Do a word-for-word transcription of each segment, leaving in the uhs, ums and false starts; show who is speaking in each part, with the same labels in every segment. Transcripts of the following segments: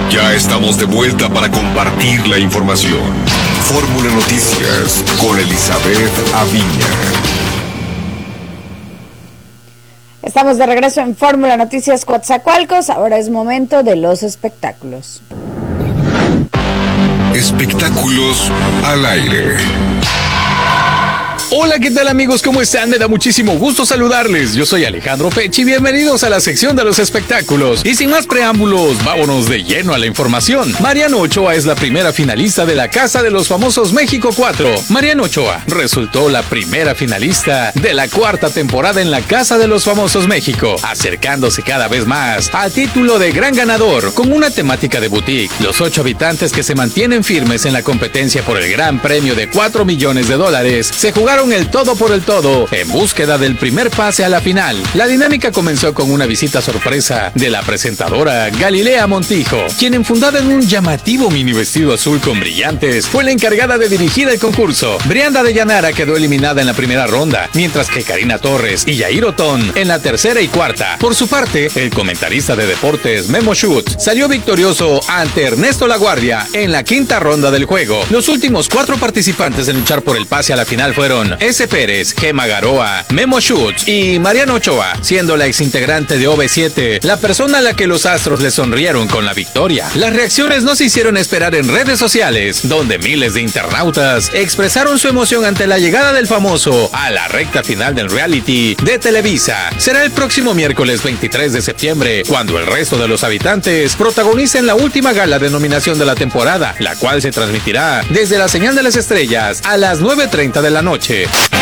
Speaker 1: Ya estamos de vuelta para compartir la información. Fórmula Noticias con Elizabeth Aviña.
Speaker 2: Estamos de regreso en Fórmula Noticias Coatzacoalcos. Ahora es momento de los espectáculos.
Speaker 1: Espectáculos al aire.
Speaker 3: Hola, ¿qué tal amigos? ¿Cómo están? Me da muchísimo gusto saludarles. Yo soy Alejandro Pech y bienvenidos a la sección de los espectáculos. Y sin más preámbulos, vámonos de lleno a la información. Mariano Ochoa es la primera finalista de la Casa de los Famosos México cuatro. Mariano Ochoa resultó la primera finalista de la cuarta temporada en la Casa de los Famosos México, acercándose cada vez más al título de gran ganador con una temática de boutique. Los ocho habitantes que se mantienen firmes en la competencia por el gran premio de cuatro millones de dólares se jugaron el todo por el todo en búsqueda del primer pase a la final. La dinámica comenzó con una visita sorpresa de la presentadora Galilea Montijo, quien enfundada en un llamativo mini vestido azul con brillantes fue la encargada de dirigir el concurso. Brianda de Llanara quedó eliminada en la primera ronda, mientras que Karina Torres y Yair Otón en la tercera y cuarta. Por su parte, el comentarista de deportes Memo Schutz salió victorioso ante Ernesto Laguardia en la quinta ronda del juego. Los últimos cuatro participantes en luchar por el pase a la final fueron S. Pérez, Gema Garoa, Memo Schutz y Mariano Ochoa, siendo la exintegrante de O V siete la persona a la que los astros le sonrieron con la victoria. Las reacciones no se hicieron esperar en redes sociales, donde miles de internautas expresaron su emoción ante la llegada del famoso a la recta final del reality de Televisa. Será el próximo miércoles veintitrés de septiembre, cuando el resto de los habitantes protagonicen la última gala de nominación de la temporada, la cual se transmitirá desde la señal de las estrellas a las nueve treinta de la noche.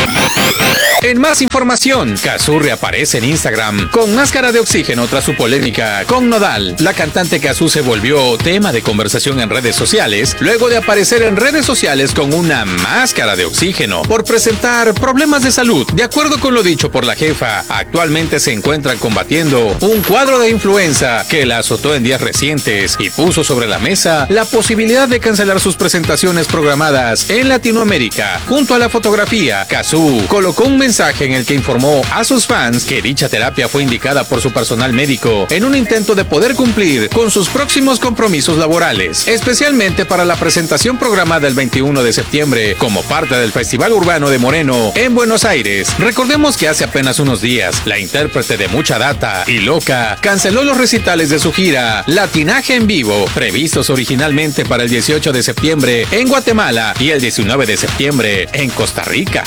Speaker 3: En más información, Cazzu reaparece en Instagram con máscara de oxígeno tras su polémica con Nodal. La cantante Cazzu se volvió tema de conversación en redes sociales luego de aparecer en redes sociales con una máscara de oxígeno por presentar problemas de salud. De acuerdo con lo dicho por la jefa, actualmente se encuentra combatiendo un cuadro de influenza que la azotó en días recientes y puso sobre la mesa la posibilidad de cancelar sus presentaciones programadas en Latinoamérica. Junto a la fotografía, Cazzu colocó un mensaje en el que informó a sus fans que dicha terapia fue indicada por su personal médico en un intento de poder cumplir con sus próximos compromisos laborales, especialmente para la presentación programada el veintiuno de septiembre como parte del Festival Urbano de Moreno en Buenos Aires. Recordemos que hace apenas unos días, la intérprete de mucha data y loca canceló los recitales de su gira Latinaje en Vivo, previstos originalmente para el dieciocho de septiembre en Guatemala y el diecinueve de septiembre en Costa Rica.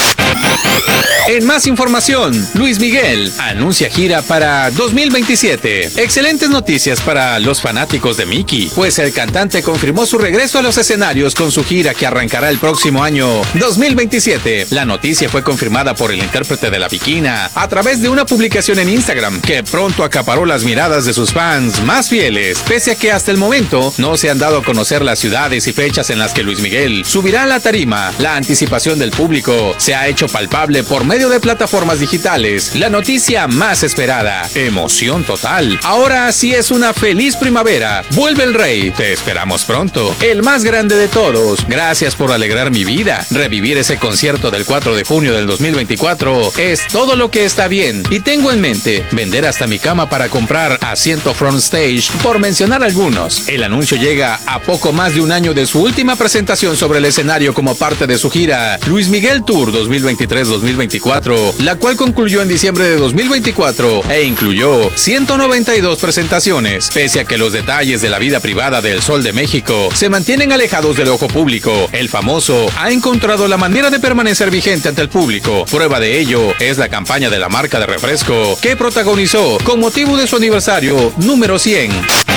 Speaker 3: En más información, Luis Miguel anuncia gira para dos mil veintisiete. Excelentes noticias para los fanáticos de Mickey, pues el cantante confirmó su regreso a los escenarios con su gira que arrancará el próximo año dos mil veintisiete. La noticia fue confirmada por el intérprete de La Bikina a través de una publicación en Instagram que pronto acaparó las miradas de sus fans más fieles, pese a que hasta el momento no se han dado a conocer las ciudades y fechas en las que Luis Miguel subirá a la tarima. La anticipación del público se ha hecho palpable por medio de plataformas digitales. La noticia más esperada, emoción total. Ahora sí es una feliz primavera. Vuelve el rey. Te esperamos pronto. El más grande de todos. Gracias por alegrar mi vida. Revivir ese concierto del cuatro de junio del dos mil veinticuatro es todo lo que está bien. Y tengo en mente vender hasta mi cama para comprar asiento front stage, por mencionar algunos. El anuncio llega a poco más de un año de su última presentación sobre el escenario como parte de su gira Luis Miguel Tour dos mil veintitrés dos mil veinticuatro, la cual concluyó en diciembre de dos mil veinticuatro e incluyó ciento noventa y dos presentaciones. Pese a que los detalles de la vida privada del Sol de México se mantienen alejados del ojo público, el famoso ha encontrado la manera de permanecer vigente ante el público. Prueba de ello es la campaña de la marca de refresco que protagonizó con motivo de su aniversario número cien.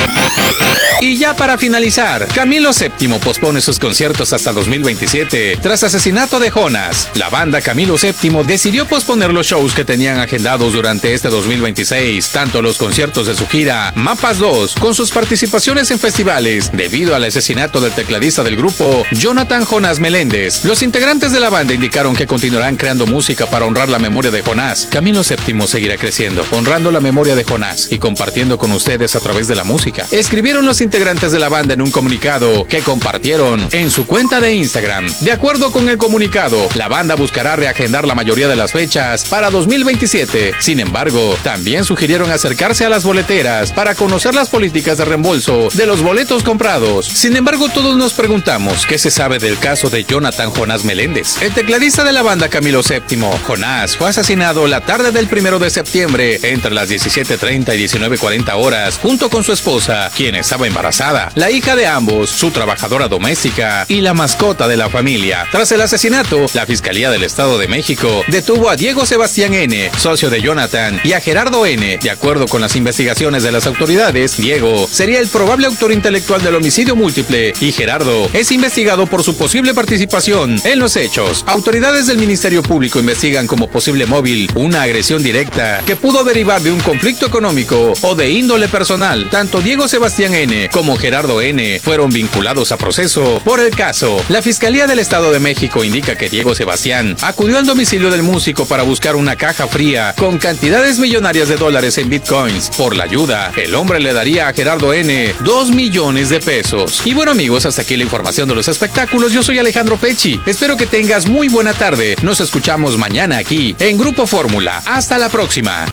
Speaker 3: Y ya para finalizar, Camilo séptimo pospone sus conciertos hasta dos mil veintisiete tras asesinato de Jonas. La banda Camilo séptimo decidió posponer los shows que tenían agendados durante este dos mil veintiséis, tanto los conciertos de su gira Mapas dos, con sus participaciones en festivales, debido al asesinato del tecladista del grupo, Jonathan Jonas Meléndez. Los integrantes de la banda indicaron que continuarán creando música para honrar la memoria de Jonás. Camilo séptimo seguirá creciendo, honrando la memoria de Jonás y compartiendo con ustedes a través de la música. música, escribieron los integrantes de la banda en un comunicado que compartieron en su cuenta de Instagram. De acuerdo con el comunicado, la banda buscará reagendar la mayoría de las fechas para dos mil veintisiete. Sin embargo, también sugirieron acercarse a las boleteras para conocer las políticas de reembolso de los boletos comprados. Sin embargo, todos nos preguntamos qué se sabe del caso de Jonathan Jonás Meléndez, el tecladista de la banda Camilo séptimo. Jonás fue asesinado la tarde del primero de septiembre entre las diecisiete treinta y diecinueve cuarenta horas junto con su esposa, quien estaba embarazada, la hija de ambos, su trabajadora doméstica y la mascota de la familia. Tras el asesinato, la Fiscalía del Estado de México detuvo a Diego Sebastián N., socio de Jonathan, y a Gerardo N. De acuerdo con las investigaciones de las autoridades, Diego sería el probable autor intelectual del homicidio múltiple y Gerardo es investigado por su posible participación en los hechos. Autoridades del Ministerio Público investigan como posible móvil una agresión directa que pudo derivar de un conflicto económico o de índole personal. Tanto Diego Sebastián N. como Gerardo N. fueron vinculados a proceso por el caso. La Fiscalía del Estado de México indica que Diego Sebastián acudió al domicilio del músico para buscar una caja fría con cantidades millonarias de dólares en bitcoins. Por la ayuda, el hombre le daría a Gerardo N. dos millones de pesos. Y bueno, amigos, hasta aquí la información de los espectáculos. Yo soy Alejandro Pecci. Espero que tengas muy buena tarde. Nos escuchamos mañana aquí en Grupo Fórmula. Hasta la próxima.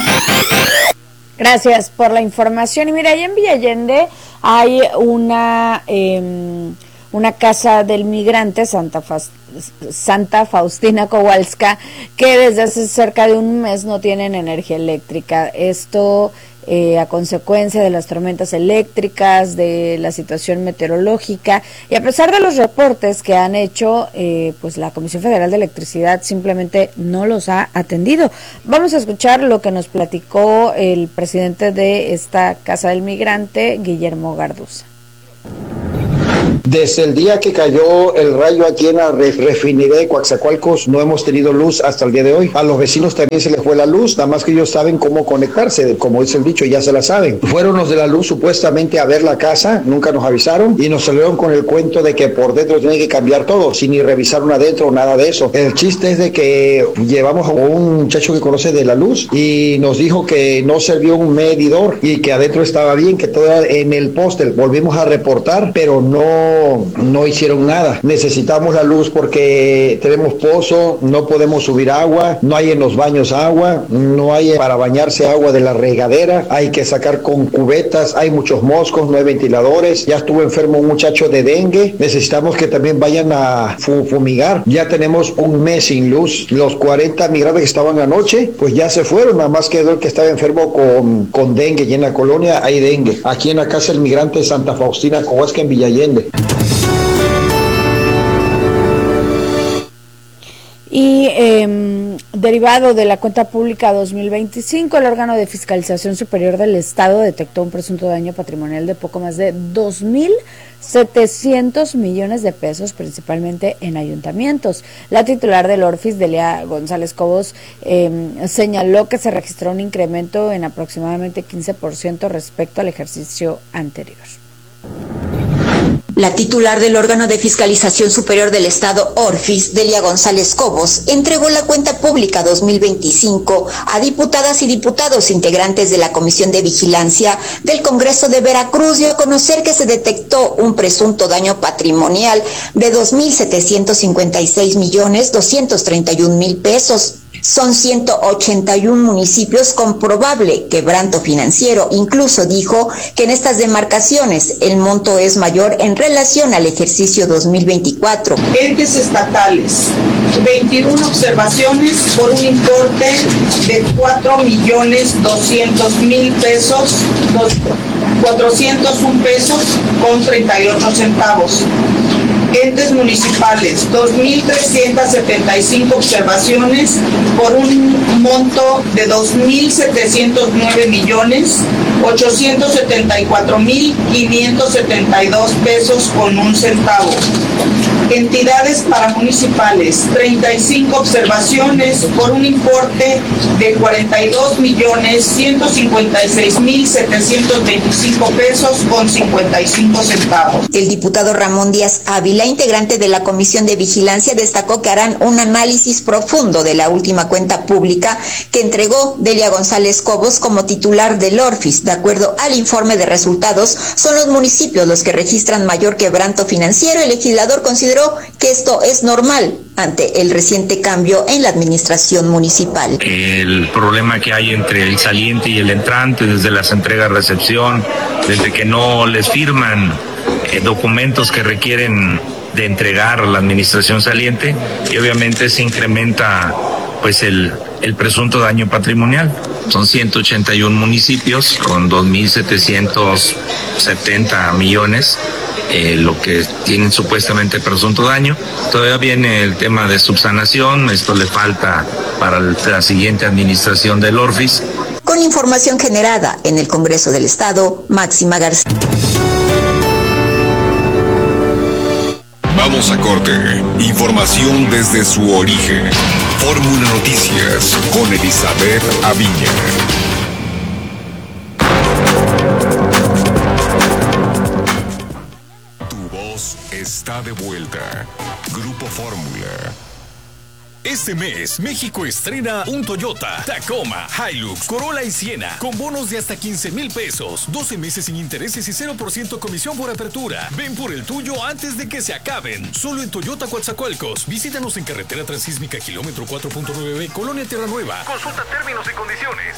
Speaker 2: Gracias por la información. Y mira, allá en Villa Allende hay una eh, una casa del migrante, Santa, Fa- Santa Faustina Kowalska, que desde hace cerca de un mes no tienen energía eléctrica. Esto eh, a consecuencia de las tormentas eléctricas, de la situación meteorológica, y a pesar de los reportes que han hecho, eh, pues la Comisión Federal de Electricidad simplemente no los ha atendido. Vamos a escuchar lo que nos platicó el presidente de esta Casa del Migrante, Guillermo Garduza.
Speaker 4: Desde el día que cayó el rayo aquí en la refinería de Coatzacoalcos no hemos tenido luz hasta el día de hoy. A los vecinos también se les fue la luz, nada más que ellos saben cómo conectarse, como dice el dicho, ya se la saben. Fueron los de la luz supuestamente a ver la casa, nunca nos avisaron y nos salieron con el cuento de que por dentro tienen que cambiar todo, sin ni revisaron adentro o nada de eso. El chiste es de que llevamos a un muchacho que conoce de la luz y nos dijo que no sirvió un medidor y que adentro estaba bien, que todo era en el poste. Volvimos a reportar, pero no no hicieron nada. Necesitamos la luz porque tenemos pozo, no podemos subir agua, no hay en los baños agua, no hay para bañarse agua de la regadera, hay que sacar con cubetas, hay muchos moscos, no hay ventiladores, ya estuvo enfermo un muchacho de dengue, necesitamos que también vayan a fumigar. Ya tenemos un mes sin luz, los cuarenta migrantes que estaban anoche, pues ya se fueron, nada más quedó el que estaba enfermo con, con dengue, y en la colonia hay dengue. Aquí en la Casa del Migrante Santa Faustina Kowalska en Villa Allende.
Speaker 2: Y eh, derivado de la cuenta pública dos mil veinticinco, el órgano de fiscalización superior del Estado detectó un presunto daño patrimonial de poco más de dos mil setecientos millones de pesos, principalmente en ayuntamientos. La titular del Orfis, Delia González Cobos, eh, señaló que se registró un incremento en aproximadamente quince por ciento respecto al ejercicio anterior.
Speaker 5: La titular del órgano de fiscalización superior del Estado, Orfis, Delia González Cobos, entregó la cuenta pública dos mil veinticinco a diputadas y diputados integrantes de la Comisión de Vigilancia del Congreso de Veracruz, dio a conocer que se detectó un presunto daño patrimonial de dos mil setecientos cincuenta y seis millones doscientos treinta y un mil pesos. Son ciento ochenta y un municipios con probable quebranto financiero. Incluso dijo que en estas demarcaciones el monto es mayor en relación al ejercicio dos mil veinticuatro.
Speaker 6: Entes estatales, veintiuna observaciones por un importe de cuatro millones doscientos mil pesos, cuatrocientos un pesos con treinta y ocho centavos. Entes municipales, dos mil trescientas setenta y cinco observaciones por un monto de dos mil setecientos nueve millones ochocientos setenta y cuatro mil quinientos setenta y dos pesos con un centavo. Entidades paramunicipales, treinta y cinco observaciones por un importe de cuarenta y dos millones ciento cincuenta y seis mil setecientos veinticinco pesos con cincuenta y cinco centavos.
Speaker 5: El diputado Ramón Díaz Ávila, integrante de la Comisión de Vigilancia, destacó que harán un análisis profundo de la última cuenta pública que entregó Delia González Cobos como titular del Orfis. De acuerdo al informe de resultados, son los municipios los que registran mayor quebranto financiero. El legislador consideró que esto es normal ante el reciente cambio en la administración municipal.
Speaker 7: El problema que hay entre el saliente y el entrante, desde las entregas-recepción, desde que no les firman eh, documentos que requieren de entregar a la administración saliente, y obviamente se incrementa pues el, el presunto daño patrimonial. Son ciento ochenta y uno municipios con dos mil setecientos setenta millones. Eh, lo que tienen supuestamente presunto daño. Todavía viene el tema de subsanación, esto le falta para la siguiente administración del Orfis.
Speaker 5: Con información generada en el Congreso del Estado, Máxima García.
Speaker 1: Vamos a corte. Información desde su origen. Fórmula Noticias con Elizabeth Aviña. Está de vuelta. Grupo Fórmula.
Speaker 3: Este mes, México estrena un Toyota, Tacoma, Hilux, Corolla y Siena, con bonos de hasta quince mil pesos, doce meses sin intereses y cero por ciento comisión por apertura. Ven por el tuyo antes de que se acaben. Solo en Toyota Coatzacoalcos. Visítanos en carretera Transísmica, kilómetro cuatro punto nueve, Colonia Tierra Nueva. Consulta términos y condiciones.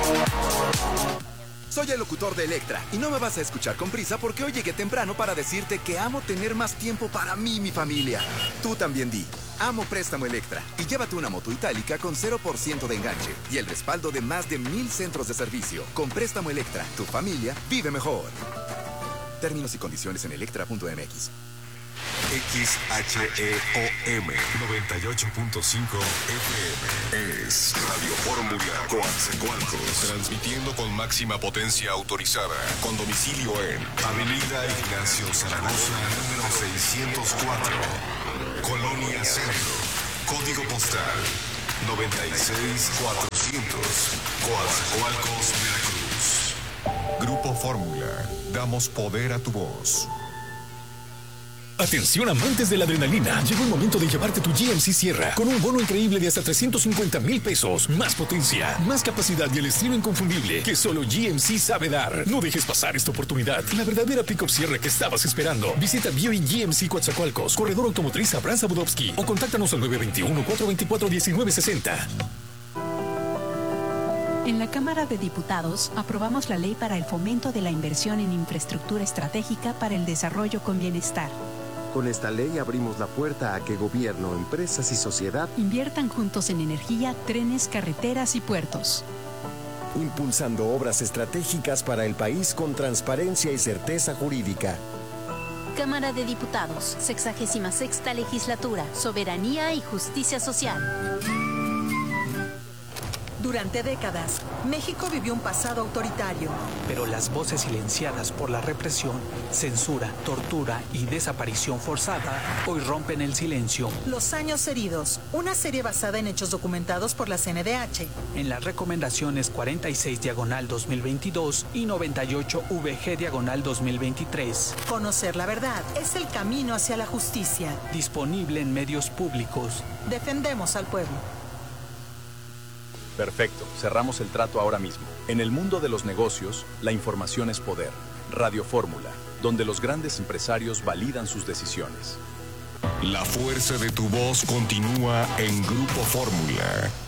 Speaker 8: Soy el locutor de Electra y no me vas a escuchar con prisa porque hoy llegué temprano para decirte que amo tener más tiempo para mí y mi familia. Tú también di, amo Préstamo Electra y llévate una moto itálica con cero por ciento de enganche y el respaldo de más de mil centros de servicio. Con Préstamo Electra, tu familia vive mejor. Términos y condiciones en electra punto m x.
Speaker 1: X H E O M noventa y ocho punto cinco F M es Radio Fórmula Coatzacoalcos, transmitiendo con máxima potencia autorizada, con domicilio en Avenida Ignacio Zaragoza, número seiscientos cuatro, Colonia Centro, código postal noventa y seis mil cuatrocientos, Coatzacoalcos, Veracruz. Grupo Fórmula, damos poder a tu voz.
Speaker 3: Atención amantes de la adrenalina, llegó el momento de llevarte tu G M C Sierra con un bono increíble de hasta trescientos cincuenta mil pesos, más potencia, más capacidad y el estilo inconfundible que solo G M C sabe dar. No dejes pasar esta oportunidad, la verdadera pick-up Sierra que estabas esperando. Visita Bio y G M C Coatzacoalcos, Corredor Automotriz Abraham Zabudowski o contáctanos al nueve dos uno, cuatro dos cuatro, uno nueve seis cero.
Speaker 9: En la Cámara de Diputados aprobamos la ley para el fomento de la inversión en infraestructura estratégica para el desarrollo con bienestar.
Speaker 10: Con esta ley abrimos la puerta a que gobierno, empresas y sociedad
Speaker 9: inviertan juntos en energía, trenes, carreteras y puertos.
Speaker 10: Impulsando obras estratégicas para el país con transparencia y certeza jurídica.
Speaker 11: Cámara de Diputados, sexagésima sexta legislatura, soberanía y justicia social.
Speaker 12: Durante décadas, México vivió un pasado autoritario.
Speaker 13: Pero las voces silenciadas por la represión, censura, tortura y desaparición forzada hoy rompen el silencio.
Speaker 12: Los años heridos, una serie basada en hechos documentados por la C N D H.
Speaker 13: En las recomendaciones cuarenta y seis diagonal dos mil veintidós y noventa y ocho V G diagonal dos mil veintitrés.
Speaker 12: Conocer la verdad es el camino hacia la justicia.
Speaker 13: Disponible en medios públicos.
Speaker 12: Defendemos al pueblo.
Speaker 14: Perfecto, cerramos el trato ahora mismo. En el mundo de los negocios, la información es poder. Radio Fórmula, donde los grandes empresarios validan sus decisiones.
Speaker 1: La fuerza de tu voz continúa en Grupo Fórmula.